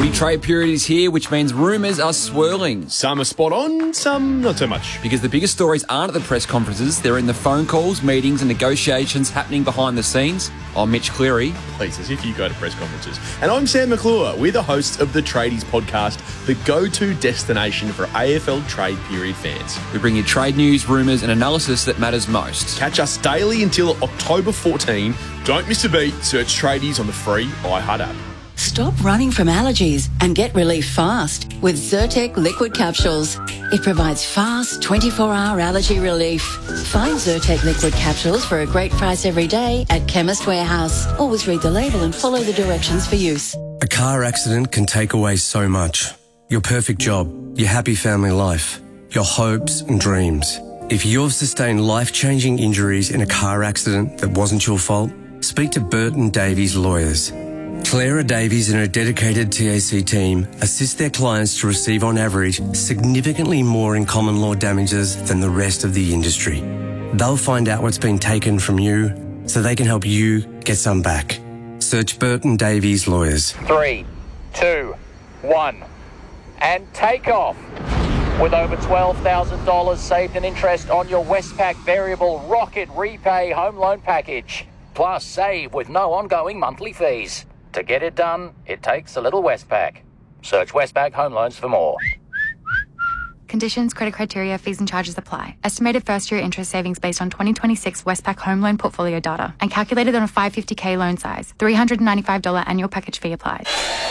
Big trade period is here, which means rumours are swirling. Some are spot on, some not so much. Because the biggest stories aren't at the press conferences, they're in the phone calls, meetings and negotiations happening behind the scenes. I'm Mitch Cleary. Please, as if you go to press conferences. And I'm Sam McClure. We're the hosts of the Tradies podcast, the go-to destination for AFL trade period fans. We bring you trade news, rumours and analysis that matters most. Catch us daily until October 14. Don't miss a beat. Search Tradies on the free iHeart app. Stop running from allergies and get relief fast with Zyrtec liquid capsules. It provides fast 24-hour allergy relief. Find Zyrtec liquid capsules for a great price every day at Chemist Warehouse. Always read the label and follow the directions for use. A car accident can take away so much. Your perfect job, your happy family life, your hopes and dreams. If you've sustained life-changing injuries in a car accident that wasn't your fault, speak to Burton Davies Lawyers. Clara Davies and her dedicated TAC team assist their clients to receive on average significantly more in common law damages than the rest of the industry. They'll find out what's been taken from you so they can help you get some back. Search Burton Davies Lawyers. 3, 2, 1 and take off. With over $12,000 saved in interest on your Westpac Variable Rocket Repay Home Loan Package. Plus save with no ongoing monthly fees. To get it done, it takes a little Westpac. Search Westpac Home Loans for more. Conditions, credit criteria, fees and charges apply. Estimated first-year interest savings based on 2026 Westpac home loan portfolio data and calculated on a 550k loan size. $395 annual package fee applied.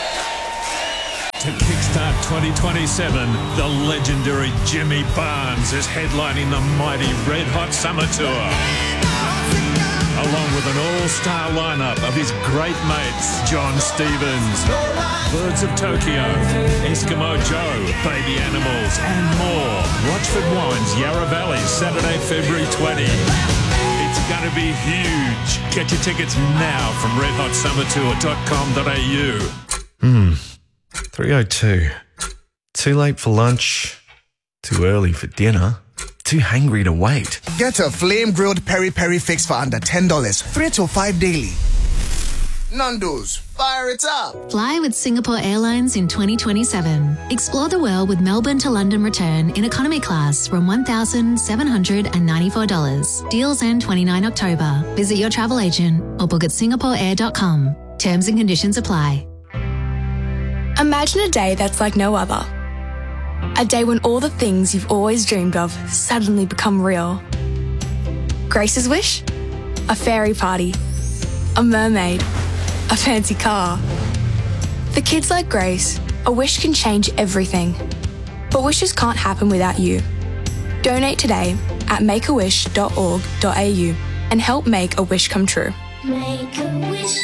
To kickstart 2027, the legendary Jimmy Barnes is headlining the mighty Red Hot Summer Tour. Along with an all-star lineup of his great mates, John Stevens, Birds of Tokyo, Eskimo Joe, Baby Animals, and more. Rochford Wines, Yarra Valley, Saturday, February 20. It's going to be huge. Get your tickets now from redhotsummertour.com.au. 3:02. Too late for lunch, too early for dinner, too hungry to wait. Get a flame-grilled peri-peri fix for under $10, 3 to 5 daily. Nando's, fire it up. Fly with Singapore Airlines in 2027. Explore the world with Melbourne to London return in economy class from $1,794. Deals end 29 October. Visit your travel agent or book at singaporeair.com. Terms and conditions apply. Imagine a day that's like no other. A day when all the things you've always dreamed of suddenly become real. Grace's wish? A fairy party. A mermaid. A fancy car. For kids like Grace, a wish can change everything. But wishes can't happen without you. Donate today at makeawish.org.au and help make a wish come true. Make a wish.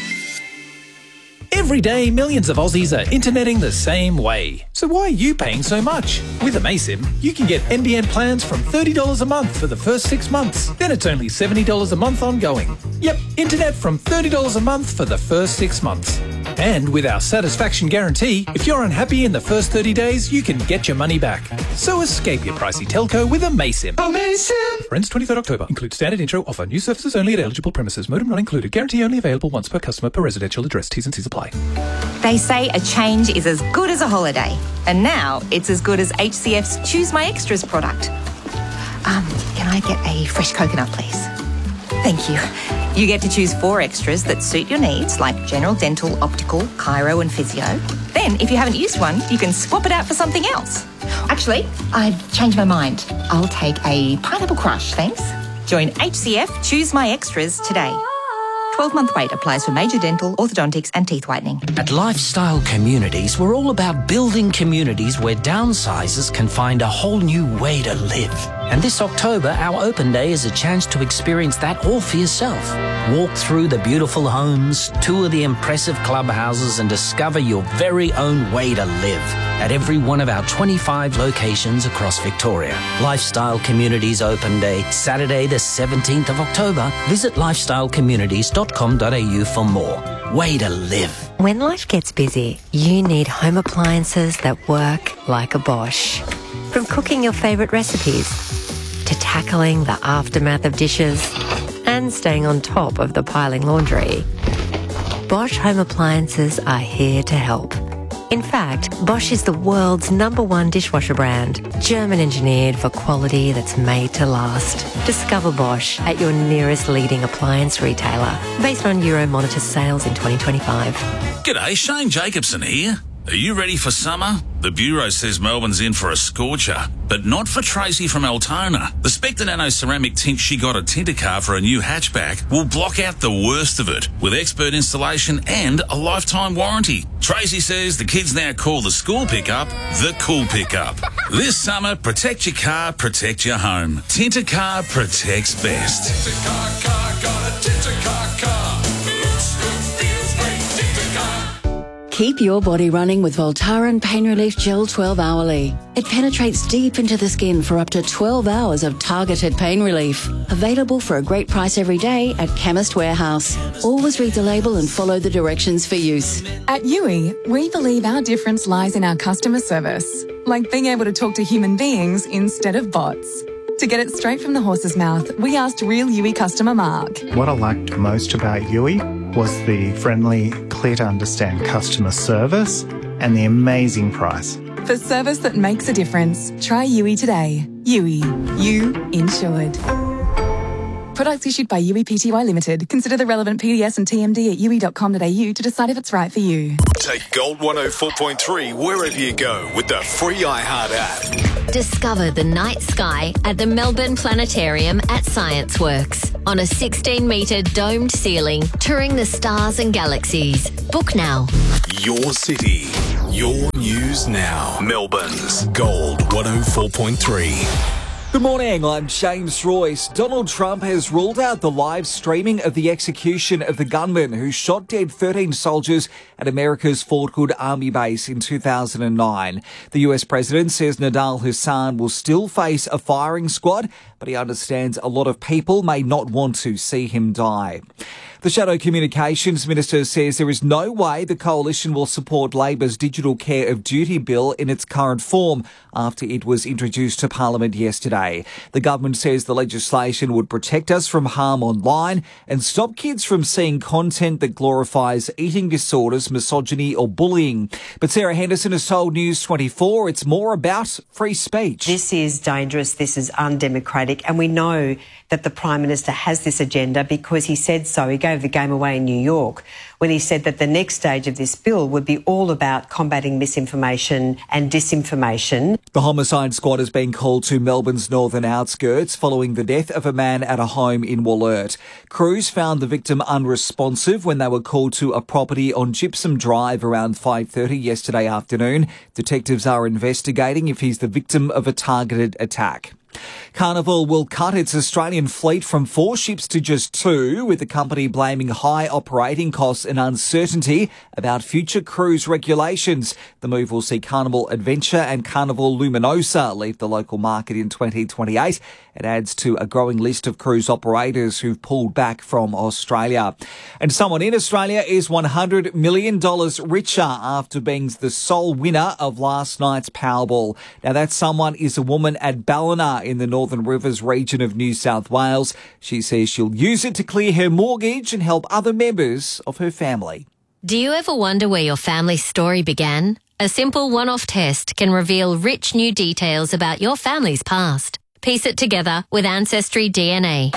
Every day, millions of Aussies are interneting the same way. So why are you paying so much? With Amaysim, you can get NBN plans from $30 a month for the first 6 months. Then it's only $70 a month ongoing. Yep, internet from $30 a month for the first 6 months. And with our satisfaction guarantee, if you're unhappy in the first 30 days, you can get your money back. So escape your pricey telco with Amaysim. Amaysim! Friends, 23rd October. Includes standard intro offer. New services only at eligible premises. Modem not included. Guarantee only available once per customer per residential address. T's and C's apply. They say a change is as good as a holiday. And now it's as good as HCF's Choose My Extras product. Can I get a fresh coconut, please? Thank you. You get to choose 4 extras that suit your needs, like general dental, optical, chiro and physio. Then, if you haven't used one, you can swap it out for something else. Actually, I've changed my mind. I'll take a pineapple crush, thanks. Join HCF Choose My Extras today. 12-month wait applies for major dental, orthodontics and teeth whitening. At Lifestyle Communities, we're all about building communities where downsizers can find a whole new way to live. And this October, our open day is a chance to experience that all for yourself. Walk through the beautiful homes, tour the impressive clubhouses and discover your very own way to live at every one of our 25 locations across Victoria. Lifestyle Communities Open Day, Saturday the 17th of October. Visit lifestylecommunities.com.au for more. Way to live. When life gets busy, you need home appliances that work like a Bosch. From cooking your favourite recipes to tackling the aftermath of dishes and staying on top of the piling laundry, Bosch home appliances are here to help. In fact, Bosch is the world's #1 dishwasher brand, German engineered for quality that's made to last. Discover Bosch at your nearest leading appliance retailer, based on Euromonitor sales in 2025. G'day, Shane Jacobson here. Are you ready for summer? The Bureau says Melbourne's in for a scorcher, but not for Tracy from Altona. The Spectre Nano ceramic tint she got at Tintercar for a new hatchback will block out the worst of it with expert installation and a lifetime warranty. Tracy says the kids now call the school pickup the cool pickup. This summer, protect your car, protect your home. Tintercar protects best. Tintercar car, got a Tintercar car. Looks good, feels great, Tintercar. Keep your body running with Voltaren Pain Relief Gel 12 hourly. It penetrates deep into the skin for up to 12 hours of targeted pain relief. Available for a great price every day at Chemist Warehouse. Always read the label and follow the directions for use. At Yui, we believe our difference lies in our customer service, like being able to talk to human beings instead of bots. To get it straight from the horse's mouth, we asked real Yui customer Mark. What I liked most about Yui was the friendly, clear-to-understand customer service and the amazing price. For service that makes a difference, try Yui today. Yui, you insured. Products issued by Yui Pty Limited. Consider the relevant PDS and TMD at yui.com.au to decide if it's right for you. Take Gold 104.3 wherever you go with the free iHeart app. Discover the night sky at the Melbourne Planetarium at ScienceWorks. On a 16-metre domed ceiling, touring the stars and galaxies. Book now. Your city, your news now. Melbourne's Gold 104.3. Good morning, I'm James Royce. Donald Trump has ruled out the live streaming of the execution of the gunman who shot dead 13 soldiers at America's Fort Hood Army Base in 2009. The US president says Nidal Hasan will still face a firing squad, but he understands a lot of people may not want to see him die. The Shadow Communications Minister says there is no way the coalition will support Labor's Digital Care of Duty bill in its current form after it was introduced to Parliament yesterday. The government says the legislation would protect us from harm online and stop kids from seeing content that glorifies eating disorders, misogyny or bullying. But Sarah Henderson has told News 24 it's more about free speech. This is dangerous, this is undemocratic, and we know that the Prime Minister has this agenda because he said so. He gave the game away in New York when he said that the next stage of this bill would be all about combating misinformation and disinformation. The homicide squad has been called to Melbourne's northern outskirts following the death of a man at a home in Wollert. Crews found the victim unresponsive when they were called to a property on Gypsum Drive around 5:30 yesterday afternoon. Detectives are investigating if he's the victim of a targeted attack. Carnival will cut its Australian fleet from 4 ships to just 2, with the company blaming high operating costs and uncertainty about future cruise regulations. The move will see Carnival Adventure and Carnival Luminosa leave the local market in 2028. It adds to a growing list of cruise operators who've pulled back from Australia. And someone in Australia is $100 million richer after being the sole winner of last night's Powerball. Now, that someone is a woman at Ballina in the Northern Rivers region of New South Wales. She says she'll use it to clear her mortgage and help other members of her family. Do you ever wonder where your family's story began? A simple one-off test can reveal rich new details about your family's past. Piece it together with Ancestry DNA.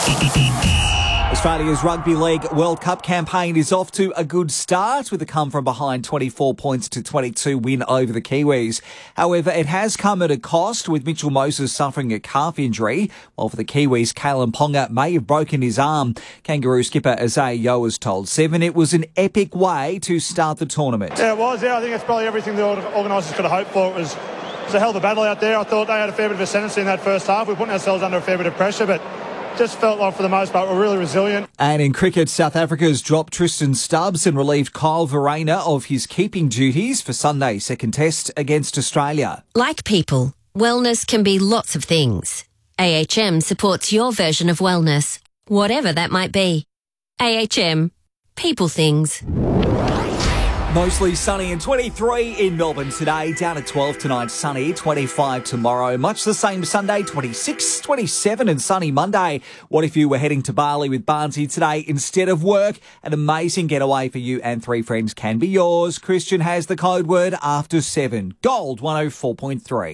Australia's Rugby League World Cup campaign is off to a good start with a come-from-behind 24 points to 22 win over the Kiwis. However, it has come at a cost, with Mitchell Moses suffering a calf injury, while for the Kiwis, Kalen Ponga may have broken his arm. Kangaroo skipper Isaiah Yeo has told Seven it was an epic way to start the tournament. Yeah, it was. Yeah, I think it's probably everything the organisers could have hoped for. It was a hell of a battle out there. I thought they had a fair bit of ascendancy in that first half. We were putting ourselves under a fair bit of pressure, but just felt like for the most part we're really resilient. And in cricket, South Africa's dropped Tristan Stubbs and relieved Kyle Verreynne of his keeping duties for Sunday's second test against Australia. Like people, wellness can be lots of things. AHM supports your version of wellness, whatever that might be. AHM, people things. Mostly sunny and 23 in Melbourne today, down to 12 tonight, sunny, 25 tomorrow. Much the same Sunday, 26, 27 and sunny Monday. What if you were heading to Bali with Barnsey today instead of work? An amazing getaway for you and three friends can be yours. Christian has the code word after 7. Gold 104.3.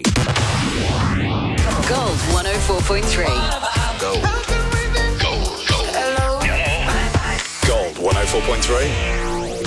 Gold 104.3. Gold 104.3.